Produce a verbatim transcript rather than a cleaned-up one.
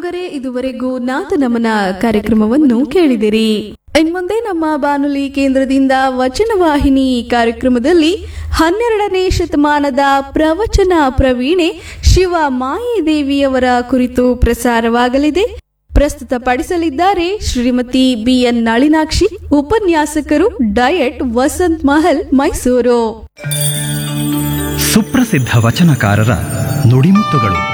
ಕೇಳುಗರೆ, ಇದುವರೆಗೂ ನಾಥನಮನ ಕಾರ್ಯಕ್ರಮವನ್ನು ಕೇಳಿದಿರಿ. ಇನ್ಮುಂದೆ ನಮ್ಮ ಬಾನುಲಿ ಕೇಂದ್ರದಿಂದ ವಚನವಾಹಿನಿ ಕಾರ್ಯಕ್ರಮದಲ್ಲಿ ಹನ್ನೆರಡನೇ ಶತಮಾನದ ಪ್ರವಚನ ಪ್ರವೀಣೆ ಶಿವ ಮಾಯೇದೇವಿಯವರ ಕುರಿತು ಪ್ರಸಾರವಾಗಲಿದೆ. ಪ್ರಸ್ತುತಪಡಿಸಲಿದ್ದಾರೆ ಶ್ರೀಮತಿ ಬಿಎನ್ ನಳಿನಾಕ್ಷಿ. ಉಪನ್ಯಾಸಕರು ಡಯಟ್ ವಸಂತ್ ಮಹಲ್, ಮೈಸೂರು. ಸುಪ್ರಸಿದ್ಧ ವಚನಕಾರರ ನುಡಿಮುತ್ತುಗಳು.